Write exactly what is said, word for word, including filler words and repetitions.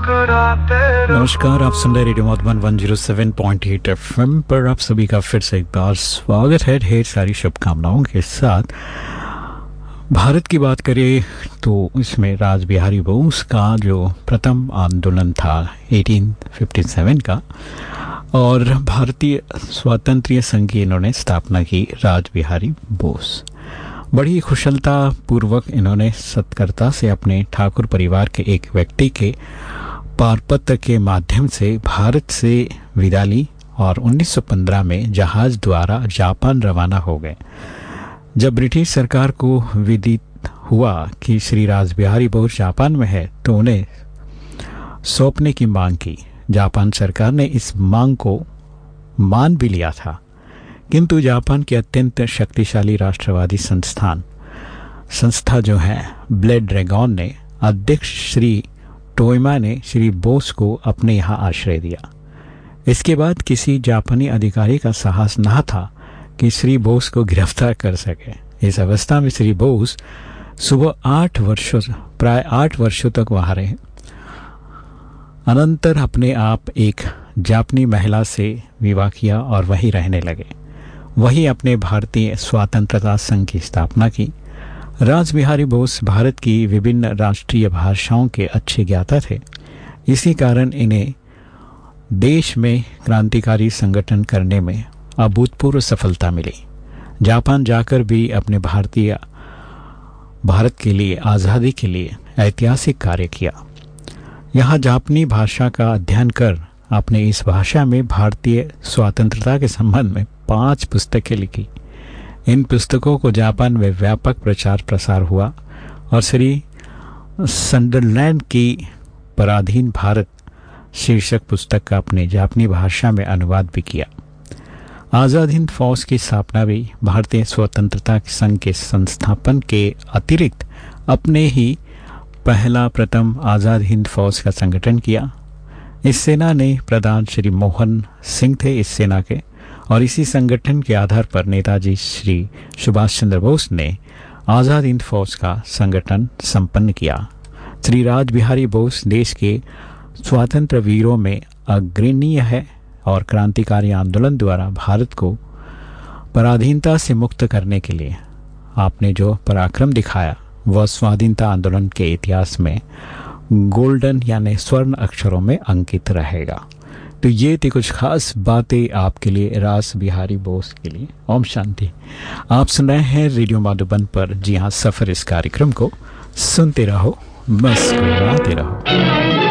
नमस्कार, आप सुन रहे radio Madhuban one zero seven point eight FM पर। आप सभी का फिर से एक बार स्वागत है ढेर सारी शुभकामनाओं के साथ। भारत की बात करें तो इसमें राज बिहारी बोस का जो प्रथम आंदोलन था अठारह सौ सत्तावन का, और भारतीय स्वातंत्र्य संघ की इन्होंने स्थापना की राज बिहारी बोस। बड़ी कुशलता पूर्वक इन्होंने सत्कर्ता से अपने ठाकुर परिवार के एक व्यक्ति के पारपत्र के माध्यम से भारत से विदा ली और उन्नीस सौ पंद्रह में जहाज द्वारा जापान रवाना हो गए। जब ब्रिटिश सरकार को विदित हुआ कि श्री राज बिहारी बोस जापान में है तो उन्हें सौंपने की मांग की। जापान सरकार ने इस मांग को मान भी लिया था, किंतु जापान के अत्यंत शक्तिशाली राष्ट्रवादी संस्थान संस्था जो है ब्लड ड्रैगन ने अध्यक्ष श्री टोयमा ने श्री बोस को अपने यहाँ आश्रय दिया। इसके बाद किसी जापानी अधिकारी का साहस न था कि श्री बोस को गिरफ्तार कर सके। इस अवस्था में श्री बोस सुबह आठ वर्षों प्राय आठ वर्षों तक वहाँ रहे। अनंतर अपने आप एक जापानी महिला से विवाह किया और वहीं रहने लगे। वहीं अपने भारतीय स्वतंत्रता संघ की स्थापना की। राज बिहारी बोस भारत की विभिन्न राष्ट्रीय भाषाओं के अच्छे ज्ञाता थे। इसी कारण इन्हें देश में क्रांतिकारी संगठन करने में अभूतपूर्व सफलता मिली। जापान जाकर भी अपने भारतीय भारत के लिए आज़ादी के लिए ऐतिहासिक कार्य किया। यहाँ जापानी भाषा का अध्ययन कर आपने इस भाषा में भारतीय स्वतंत्रता के संबंध में पांच पुस्तकें लिखी। इन पुस्तकों को जापान में व्यापक प्रचार प्रसार हुआ और श्री संडरलैंड की पराधीन भारत शीर्षक पुस्तक का अपने जापानी भाषा में अनुवाद भी किया। आज़ाद हिंद फौज की स्थापना भी भारतीय स्वतंत्रता संघ के संस्थापन के अतिरिक्त अपने ही पहला प्रथम आज़ाद हिंद फौज का संगठन किया। इस सेना ने प्रधान श्री मोहन सिंह थे इस सेना के, और इसी संगठन के आधार पर नेताजी श्री सुभाष चंद्र बोस ने आज़ाद हिंद फौज का संगठन संपन्न किया। श्री राज बिहारी बोस देश के स्वतंत्र वीरों में अग्रणीय है और क्रांतिकारी आंदोलन द्वारा भारत को पराधीनता से मुक्त करने के लिए आपने जो पराक्रम दिखाया वह स्वाधीनता आंदोलन के इतिहास में गोल्डन यानी स्वर्ण अक्षरों में अंकित रहेगा। तो ये थी कुछ खास बातें आपके लिए राज बिहारी बोस के लिए। ओम शांति। आप सुन रहे हैं रेडियो मधुबन पर। जी हाँ, सफर इस कार्यक्रम को सुनते रहो, मुस्कुराते रहो।